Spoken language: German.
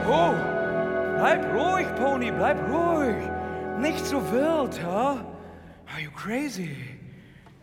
Oh, bleib ruhig, Pony, bleib ruhig. Nicht so wild, huh? Are you crazy?